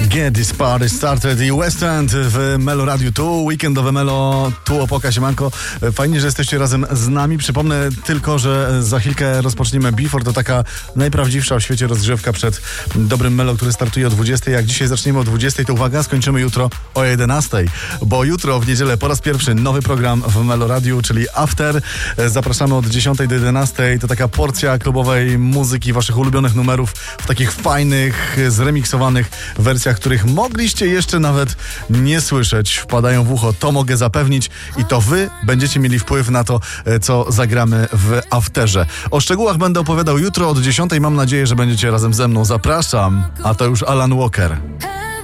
Get this party started i West End w Melo Radio tu, weekendowe Melo, tu Opoka, siemanko. Fajnie, że jesteście razem z nami. Przypomnę tylko, że za chwilkę rozpoczniemy Before, to taka najprawdziwsza w świecie rozgrzewka przed dobrym Melo, który startuje o 20. Jak dzisiaj zaczniemy o 20, to uwaga, skończymy jutro o 11, bo jutro w niedzielę po raz pierwszy nowy program w Melo Radio, czyli After. Zapraszamy od 10 do 11. To taka porcja klubowej muzyki, waszych ulubionych numerów w takich fajnych, zremiksowanych wersjach, których mogliście jeszcze nawet nie słyszeć. Wpadają w ucho, to mogę zapewnić i to wy będziecie mieli wpływ na to, co zagramy w Afterze. O szczegółach będę opowiadał jutro od 10. Mam nadzieję, że będziecie razem ze mną. Zapraszam, a to już Alan Walker.